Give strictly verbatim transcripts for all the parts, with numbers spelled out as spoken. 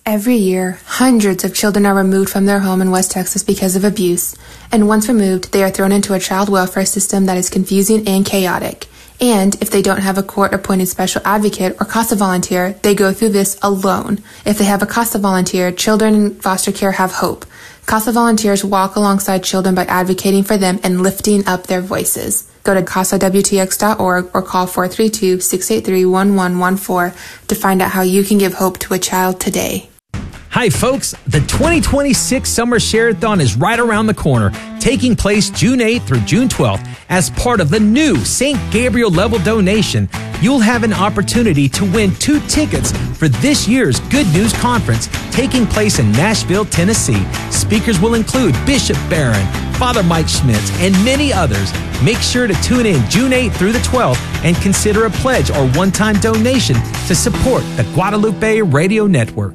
Every year, hundreds of children are removed from their home in West Texas because of abuse, and once removed, they are thrown into a child welfare system that is confusing and chaotic. And if they don't have a court-appointed special advocate or CASA volunteer, they go through this alone. If they have a CASA volunteer, children in foster care have hope. CASA volunteers walk alongside children by advocating for them and lifting up their voices. Go to casa w t x dot org or call four three two, six eight three, one one one four to find out how you can give hope to a child today. Hi, folks. The twenty twenty-six Summer Share-a-thon is right around the corner, taking place June eighth through June twelfth. As part of the new Saint Gabriel level donation, you'll have an opportunity to win two tickets for this year's Good News Conference taking place in Nashville, Tennessee. Speakers will include Bishop Barron, Father Mike Schmitz, and many others. Make sure to tune in June eighth through the twelfth and consider a pledge or one-time donation to support the Guadalupe Radio Network.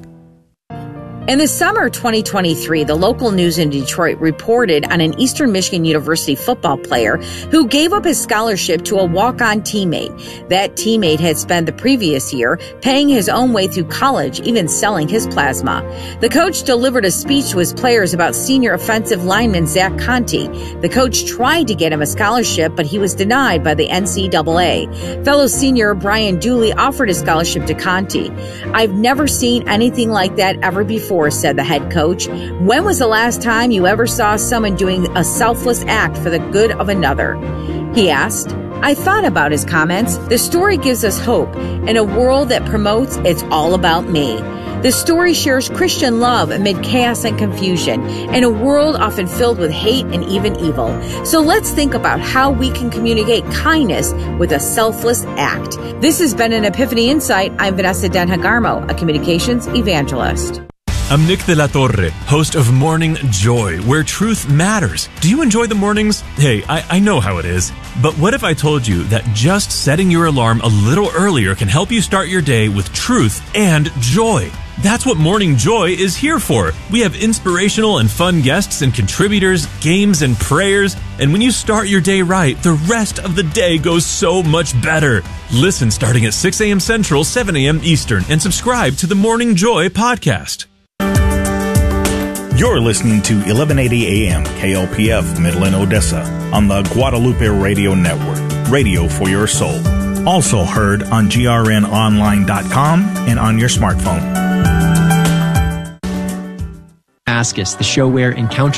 In the summer twenty twenty-three, the local news in Detroit reported on an Eastern Michigan University football player who gave up his scholarship to a walk-on teammate. That teammate had spent the previous year paying his own way through college, even selling his plasma. The coach delivered a speech to his players about senior offensive lineman Zach Conti. The coach tried to get him a scholarship, but he was denied by the N C double A. Fellow senior Brian Dooley offered a scholarship to Conti. "I've never seen anything like that ever before," said the head coach. "When was the last time you ever saw someone doing a selfless act for the good of another?" He asked. I thought about his comments. The story gives us hope in a world that promotes "it's all about me." The story shares Christian love amid chaos and confusion in a world often filled with hate and even evil. So let's think about how we can communicate kindness with a selfless act. This has been an Epiphany Insight. I'm Vanessa Denhagarmo, a communications evangelist. I'm Nick de la Torre, host of Morning Joy, where truth matters. Do you enjoy the mornings? Hey, I, I know how it is. But what if I told you that just setting your alarm a little earlier can help you start your day with truth and joy? That's what Morning Joy is here for. We have inspirational and fun guests and contributors, games and prayers. And when you start your day right, the rest of the day goes so much better. Listen starting at six a.m. Central, seven a.m. Eastern, and subscribe to the Morning Joy podcast. You're listening to eleven eighty A M K L P F Midland, Odessa on the Guadalupe Radio Network, radio for your soul. Also heard on G R N online dot com and on your smartphone. Ask Us, the show where encounter